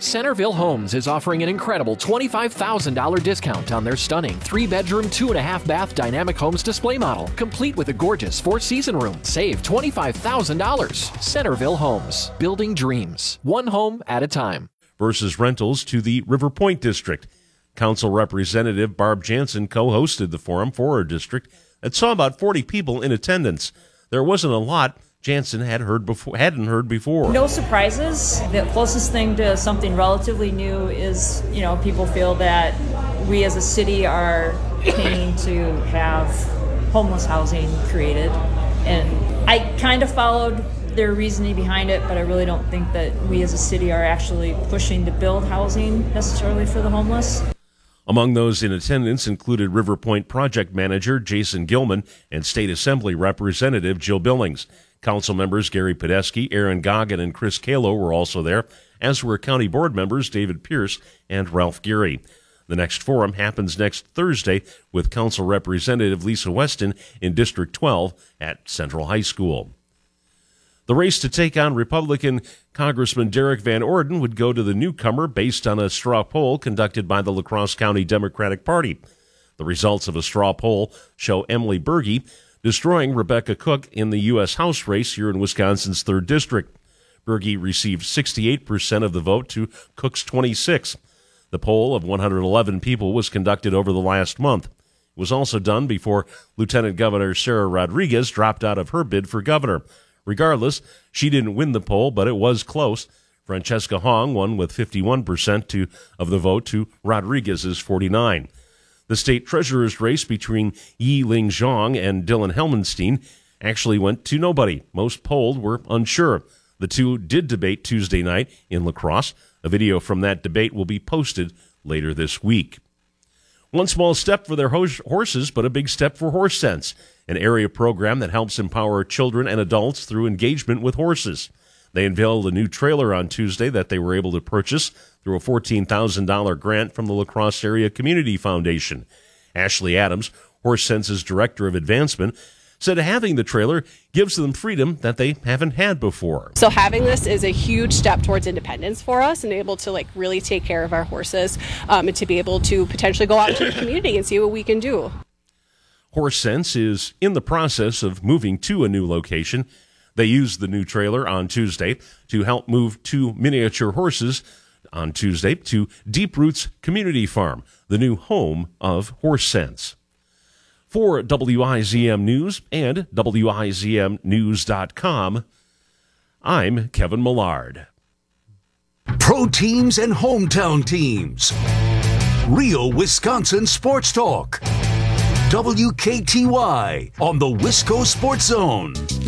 Centerville Homes is offering an incredible $25,000 discount on their stunning 3-bedroom, 2.5-bath Dynamic Homes display model, complete with a gorgeous 4-season room. Save $25,000. Centerville Homes, building dreams, one home at a time. Versus rentals to the River Point District. Council Representative Barb Jansen co-hosted the forum for her district that saw about 40 people in attendance. There wasn't a lot Jansen hadn't heard before. No surprises. The closest thing to something relatively new is, people feel that we as a city are paying to have homeless housing created. And I kind of followed their reasoning behind it, but I really don't think that we as a city are actually pushing to build housing necessarily for the homeless. Among those in attendance included River Point Project Manager Jason Gilman and State Assembly Representative Jill Billings. Council members Gary Podesky, Aaron Goggin, and Chris Kalo were also there, as were County Board members David Pierce and Ralph Geary. The next forum happens next Thursday with Council Representative Lisa Weston in District 12 at Central High School. The race to take on Republican Congressman Derek Van Orden would go to the newcomer based on a straw poll conducted by the La Crosse County Democratic Party. The results of a straw poll show Emily Berge destroying Rebecca Cook in the U.S. House race here in Wisconsin's 3rd District. Berge received 68% of the vote to Cook's 26%. The poll of 111 people was conducted over the last month. It was also done before Lieutenant Governor Sarah Rodriguez dropped out of her bid for governor. Regardless, she didn't win the poll, but it was close. Francesca Hong won with 51% of the vote to Rodriguez's 49%. The state treasurer's race between Yi Ling Zhang and Dylan Helmenstein actually went to nobody. Most polled were unsure. The two did debate Tuesday night in La Crosse. A video from that debate will be posted later this week. One small step for their horses, but a big step for Horse Sense, an area program that helps empower children and adults through engagement with horses. They unveiled a new trailer on Tuesday that they were able to purchase through a $14,000 grant from the La Crosse Area Community Foundation. Ashley Adams, Horse Sense's Director of Advancement, said having the trailer gives them freedom that they haven't had before. So having this is a huge step towards independence for us and able to really take care of our horses and to be able to potentially go out into the community and see what we can do. Horse Sense is in the process of moving to a new location. They used the new trailer on Tuesday to help move 2 miniature horses on Tuesday to Deep Roots Community Farm, the new home of Horse Sense. For WIZM News and WIZMnews.com, I'm Kevin Millard. Pro teams and hometown teams. Real Wisconsin Sports Talk. WKTY on the Wisco Sports Zone.